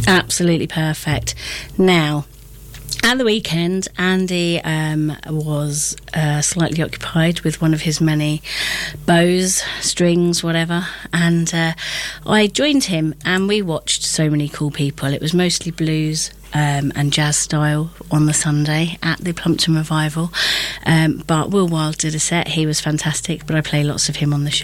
Absolutely perfect. Now, at the weekend, Andy was slightly occupied with one of his many bows, strings, whatever, and I joined him and we watched so many cool people. It was mostly blues and jazz style on the Sunday at the Plumpton Revival, but Will Wilde did a set. He was fantastic, but I play lots of him on the show.